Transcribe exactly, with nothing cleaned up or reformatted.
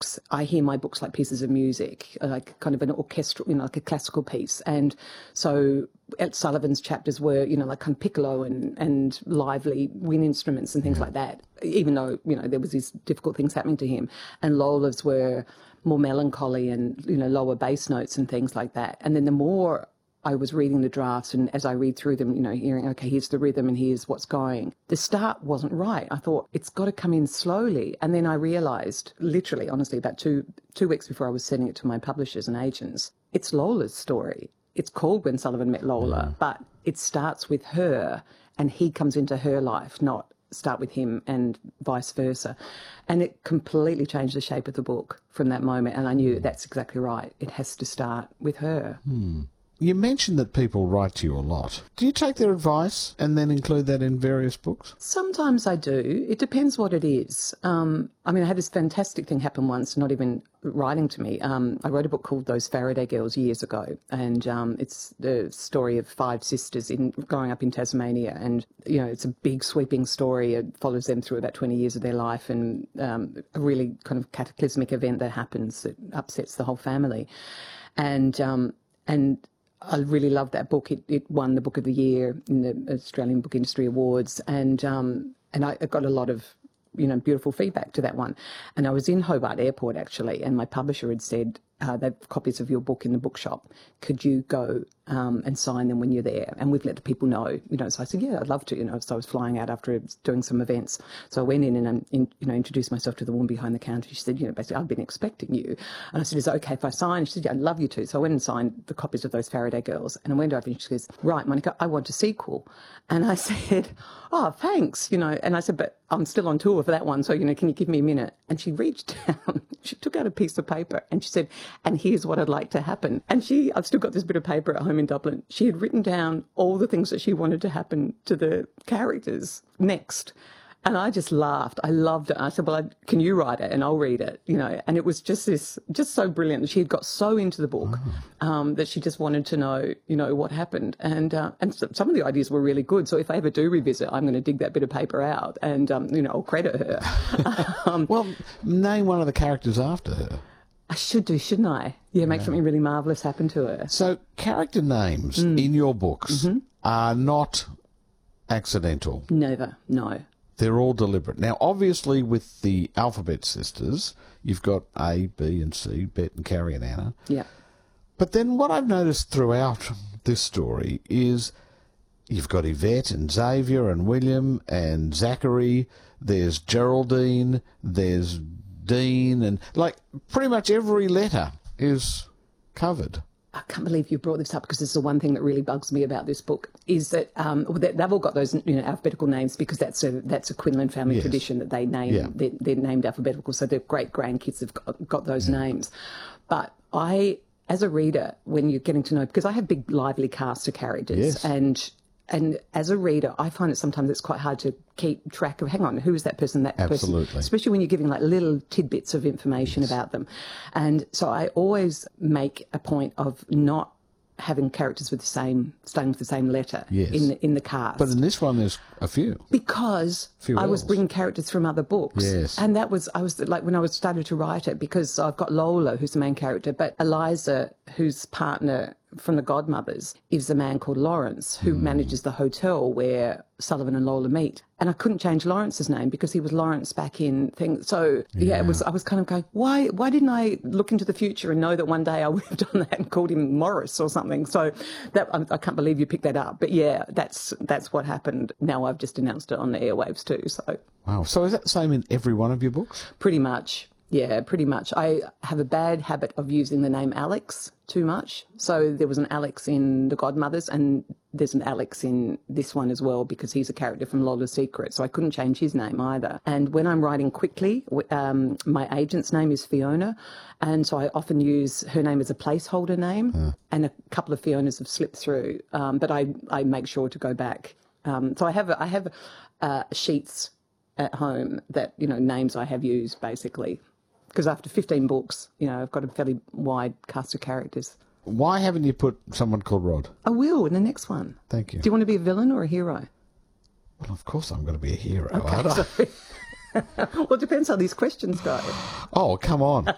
books, I hear my books like pieces of music, like kind of an orchestral, you know, like a classical piece. And so at Sullivan's chapters were, you know, like kind of piccolo and, and lively wind instruments and things yeah. like that, even though, you know, there was these difficult things happening to him. And Lola's were more melancholy and, you know, lower bass notes and things like that. And then the more I was reading the drafts, and as I read through them, you know, hearing, okay, here's the rhythm and here's what's going. The start wasn't right. I thought, it's got to come in slowly. And then I realised, literally, honestly, about two two weeks before I was sending it to my publishers and agents, it's Lola's story. It's called When Sullivan Met Lola, mm. but it starts with her and he comes into her life, not start with him and vice versa. And it completely changed the shape of the book from that moment. And I knew that's exactly right. It has to start with her. Mm. You mentioned that people write to you a lot. Do you take their advice and then include that in various books? Sometimes I do. It depends what it is. Um, I mean, I had this fantastic thing happen once, not even writing to me. Um, I wrote a book called Those Faraday Girls years ago, and um, it's the story of five sisters in growing up in Tasmania. And, you know, it's a big sweeping story. It follows them through about twenty years of their life, and um, a really kind of cataclysmic event that happens that upsets the whole family. And um, and... I really loved that book. It, it won the Book of the Year in the Australian Book Industry Awards, and um, and I got a lot of, you know, beautiful feedback to that one. And I was in Hobart Airport, actually, and my publisher had said, uh, they've copies of your book in the bookshop. Could you go um, and sign them when you're there? And we've let the people know, you know. So I said, yeah, I'd love to, you know. So I was flying out after doing some events. So I went in and, um, in, you know, introduced myself to the woman behind the counter. She said, you know, basically, I've been expecting you. And I said, is it okay if I sign? She said, yeah, I'd love you to. So I went and signed the copies of Those Faraday Girls. And I went over and she goes, right, Monica, I want a sequel. And I said, oh, thanks, you know. And I said, but I'm still on tour for that one, so, you know, can you give me a minute? And she reached down, she took out a piece of paper and she said, and here's what I'd like to happen. And she, I've still got this bit of paper at home in Dublin. She had written down all the things that she wanted to happen to the characters next. And I just laughed. I loved it. I said, well, I, can you write it and I'll read it, you know. And it was just this, just so brilliant. She had got so into the book um, that she just wanted to know, you know, what happened. And uh, and so, some of the ideas were really good. So if I ever do revisit, I'm going to dig that bit of paper out and, um, you know, I'll credit her. um, well, name one of the characters after her. I should do, shouldn't I? Yeah, make yeah. something really marvellous happen to her. So character names mm. in your books mm-hmm. are not accidental? Never, no. They're all deliberate. Now, obviously, with the Alphabet Sisters, you've got A, B and C, Bet and Carrie and Anna. Yeah. But then what I've noticed throughout this story is you've got Yvette and Xavier and William and Zachary, there's Geraldine, there's Dean, and, like, pretty much every letter is covered. I can't believe you brought this up, because this is the one thing that really bugs me about this book, is that um, they've all got those, you know, alphabetical names, because that's a that's a Quinlan family yes. tradition that they name, yeah. they're, they're named alphabetical, so their great-grandkids have got, got those yeah. names. But I, as a reader, when you're getting to know, because I have big, lively cast of characters, yes. and and as a reader, I find it sometimes it's quite hard to keep track of, hang on, who is that person, that Absolutely. person, especially when you're giving like little tidbits of information yes. about them. And so I always make a point of not having characters with the same, starting with the same letter yes. in the, in the cast. But in this one, there's a few. Because few I was else. bringing characters from other books. Yes. And that was, I was like, when I was started to write it, because I've got Lola, who's the main character, but Eliza, whose partner from the Godmothers, is a man called Lawrence, who mm. manages the hotel where Sullivan and Lola meet. And I couldn't change Lawrence's name because he was Lawrence back in things. So, yeah, yeah it was, I was kind of going, why why didn't I look into the future and know that one day I would have done that and called him Morris or something? So that I, I can't believe you picked that up. But, yeah, that's that's what happened. Now I've just announced it on the airwaves too. So Wow. So is that the same in every one of your books? Pretty much. Yeah, pretty much. I have a bad habit of using the name Alex too much. So there was an Alex in The Godmothers, and there's an Alex in this one as well, because he's a character from Lola's Secret. So I couldn't change his name either. And when I'm writing quickly, um, my agent's name is Fiona. And so I often use her name as a placeholder name. Huh. And a couple of Fionas have slipped through. Um, but I, I make sure to go back. Um, so I have, I have uh, sheets at home that, you know, names I have used basically. Because after fifteen books, you know, I've got a fairly wide cast of characters. Why haven't you put someone called Rod? I will in the next one. Thank you. Do you want to be a villain or a hero? Well, of course I'm going to be a hero, okay, aren't I? Well, it depends how these questions go. Oh, come on.